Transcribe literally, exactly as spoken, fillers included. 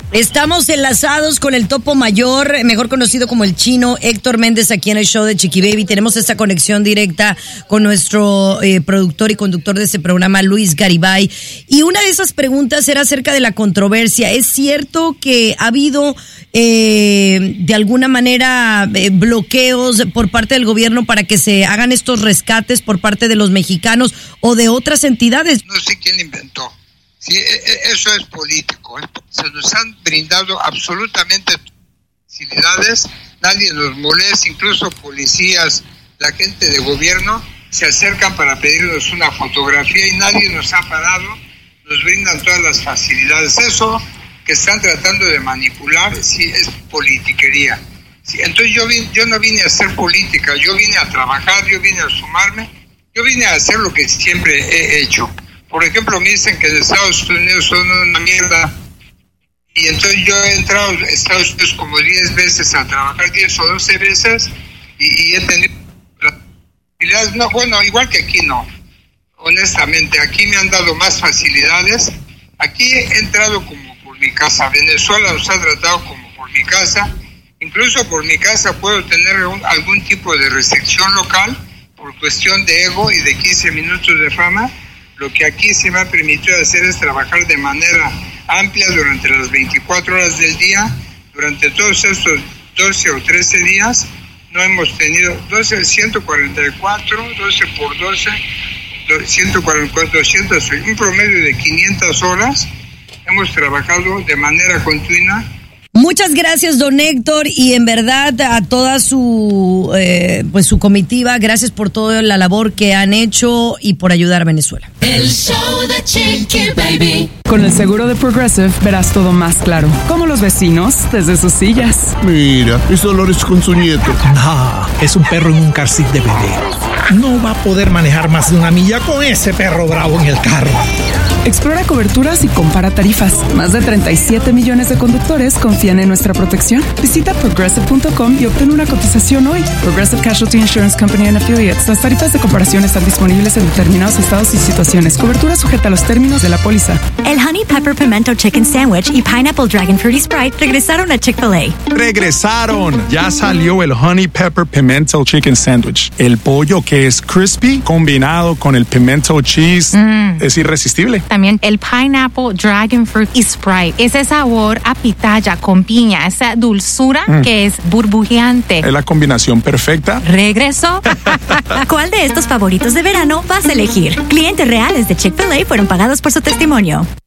Estamos enlazados con el topo mayor, mejor conocido como el chino, Héctor Méndez, aquí en el show de Chiqui Baby. Tenemos esta conexión directa con nuestro eh, productor y conductor de este programa, Luis Garibay. Y una de esas preguntas era acerca de la controversia. ¿Es cierto que ha habido eh, de alguna manera eh, bloqueos por parte del gobierno para que se hagan estos rescates por parte de los mexicanos o de otras entidades? No sé quién inventó. Sí, eso es político. Se nos han brindado absolutamente facilidades, nadie nos molesta, incluso policías, la gente de gobierno se acercan para pedirnos una fotografía y nadie nos ha parado, nos brindan todas las facilidades. Eso que están tratando de manipular, sí, es politiquería. Sí, entonces yo, vine, yo no vine a hacer política, yo vine a trabajar, yo vine a sumarme, yo vine a hacer lo que siempre he hecho. Por ejemplo, me dicen que en Estados Unidos son una mierda y entonces yo he entrado a Estados Unidos como diez veces a trabajar, diez o doce veces y, y he tenido facilidades. No, bueno, igual que aquí no, honestamente, aquí me han dado más facilidades. Aquí he entrado como por mi casa, Venezuela nos ha tratado como por mi casa, incluso por mi casa puedo tener un, algún tipo de restricción local por cuestión de ego y de quince minutos de fama. Lo que aquí se me ha permitido hacer es trabajar de manera amplia durante las veinticuatro horas del día. Durante todos estos doce o trece días no hemos tenido doce, ciento cuarenta y cuatro, doce por doce, ciento cuarenta y cuatro, doscientos, un promedio de quinientas horas. Hemos trabajado de manera continua. Muchas gracias, don Héctor, y en verdad a toda su eh, pues su comitiva, gracias por toda la labor que han hecho y por ayudar a Venezuela. El show de Chiqui Baby. Con el seguro de Progressive verás todo más claro, como los vecinos desde sus sillas. Mira, es Dolores con su nieto. No, es un perro en un car seat de bebé. No va a poder manejar más de una milla con ese perro bravo en el carro. Explora coberturas y compara tarifas. Más de treinta y siete millones de conductores confían en nuestra protección. Visita progressive punto com y obtén una cotización hoy. Progressive Casualty Insurance Company and Affiliates. Las tarifas de comparación están disponibles en determinados estados y situaciones. Cobertura sujeta a los términos de la póliza. El Honey Pepper Pimento Chicken Sandwich y Pineapple Dragon Fruity Sprite regresaron a Chick-fil-A. ¡Regresaron! Ya salió el Honey Pepper Pimento Chicken Sandwich. El pollo que es crispy combinado con el pimento cheese mm. es irresistible. También el Pineapple Dragon Fruit y Sprite. Ese sabor a pitaya con piña, esa dulzura mm. que es burbujeante. Es la combinación perfecta. ¿Regresó? ¿Cuál de estos favoritos de verano vas a elegir? Clientes reales de Chick-fil-A fueron pagados por su testimonio.